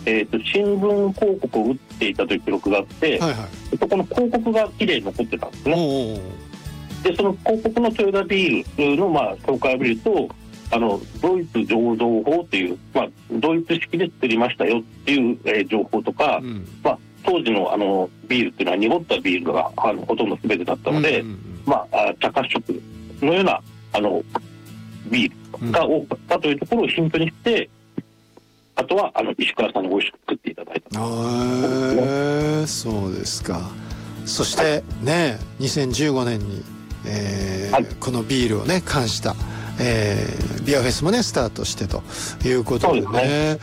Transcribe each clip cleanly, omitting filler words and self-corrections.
新聞広告を打っていたという記録があって、 はいはい、 そこの広告がきれいに残ってたんですね。でその広告の豊田ビールの紹介を見ると、ドイツ醸造法という、ドイツ式で作りましたよっていう、情報とか、当時のビールっていうのは濁ったビールがほとんど全てだったので、茶褐色のようなビールが多かったというところをヒントにして、あとは石川さんに美味しく作っていただいた。 そうですか。そしてね、2015年に、このビールをね冠した、ビアフェスもねスタートしてということでね、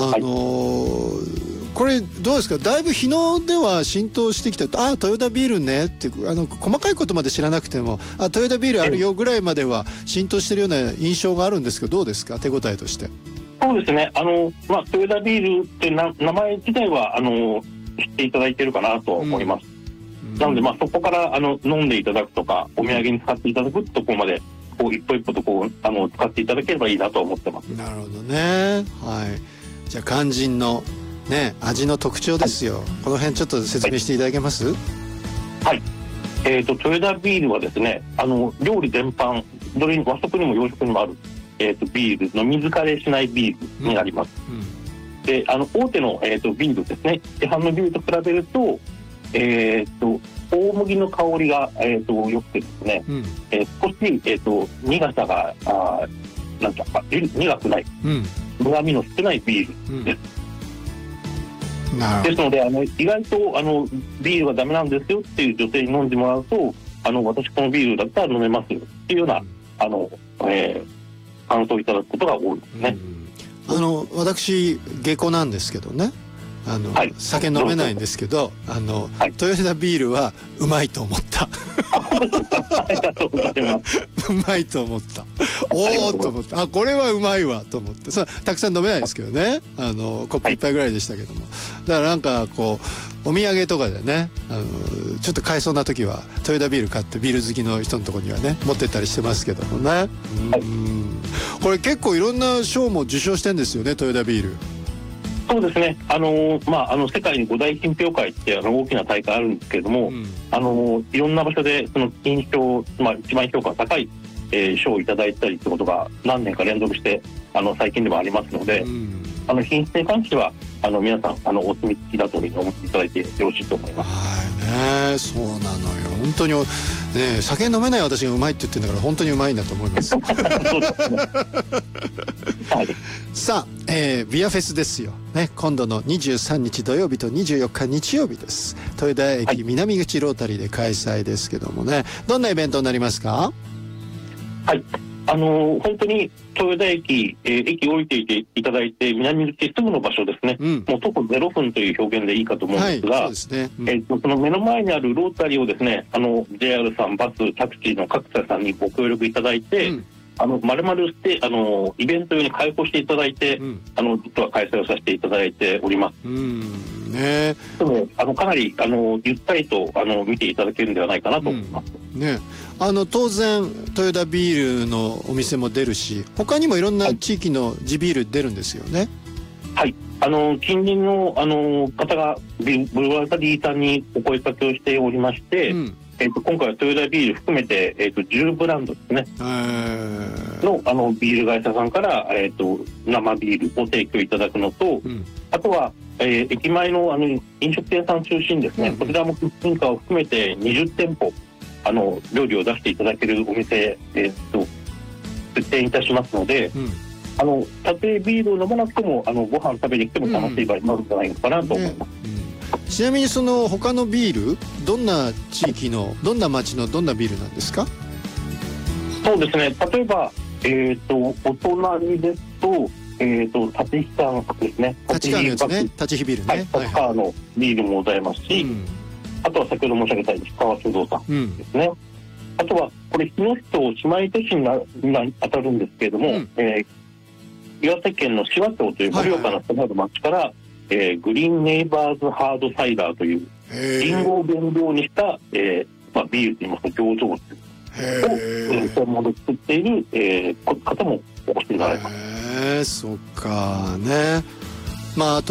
これどうですか、だいぶ日野では浸透してきた。トヨタビールねって細かいことまで知らなくてもトヨタビールあるよぐらいまでは浸透してるような印象があるんですけど、どうですか手応えとして。 そうですね、トヨタビールって名前自体は知っていただいてるかなと思います。なのでそこから飲んでいただくとかお土産に使っていただくところまで一歩一歩と使っていただければいいなと思ってます。 なるほどね。はい。じゃあ肝心のね味の特徴ですよ。この辺ちょっと説明していただけます？ はい。トヨタビールはですね、料理全般、和食にも洋食にもあるビール、飲み疲れしないビールになります。で大手の、ビールですね、市販のビールと比べると大麦の香りが、良くてですね、少し、苦さが苦くない、苦味の少ないビールです。ですので意外とビールはダメなんですよっていう女性に飲んでもらうと私このビールだったら飲めますよっていうような感想をいただくことが多いですね。 私下戸なんですけどね、酒飲めないんですけどトヨタビールはうまいと思ったありがとうございます。 うまいと思った。おおと思って、これはうまいわと思って。たくさん飲めないですけどね、コップ一杯ぐらいでしたけども、だからなんかこうお土産とかでねちょっと買えそうな時はトヨタビール買ってビール好きの人のところにはね持ってったりしてますけどもね。これ結構いろんな賞も受賞してんですよね、トヨタビール。 そうですね、世界に5大品評会って大きな大会あるんですけれども、いろんな場所でその金賞、一番評価が高い、賞をいただいたりってことが何年か連続して最近でもありますので、品質に関しては皆さんお墨付きだと思っていただいてよろしいと思います。 はいね、そうなのよ。本当にね、酒飲めない私がうまいって言ってるんだから本当にうまいんだと思います。そうですね。はい、さあ、ビアフェスですよ、ね、今度の23日土曜日と24日日曜日です。豊田駅南口ロータリーで開催ですけどもね、どんなイベントになりますか？ はい、本当に豊田駅、駅降りていただいて南口すぐの場所ですね、もう徒歩0分という表現でいいかと思うんですが、その目の前にあるロータリーをですねJR さん、バス、タクシーの各社さんにご協力いただいて、丸々してイベント用に開放していただいて、実は開催をさせていただいております。でもかなりゆったりと見ていただけるんではないかなと思います。 当然トヨタビールのお店も出るし、他にもいろんな地域の地ビール出るんですよね。はい、 近隣の方がブルワリーさんにお声掛けをしておりまして、今回はトヨタビール含めて、10ブランドですねのビール会社さんから、生ビールを提供いただくのと、あとは、駅前の飲食店さん中心ですね、こちらもキッチンカーを含めて20店舗料理を出していただけるお店、出店いたしますので、たとえビールを飲まなくてもご飯食べに来ても楽しい場合になるんじゃないのかなと思います。 ちなみにその他のビール、どんな地域のどんな町のどんなビールなんですか？ そうですね、例えば、お隣ですと、立飛さんですね、 立川のやつね、立飛ビールね、 立川のビールもございますし、あとは先ほど申し上げた石川酒造さんですね、あとはこれ日野市と姉妹都市に当たるんですけれども、岩手県の紫波町という盛岡の狭い町から、グリーンネイバーズハードサイダーというリンゴを原料にした、ビールといいますか醸造酒を専門で作っている、方もお越しになられます。 そっかね。あと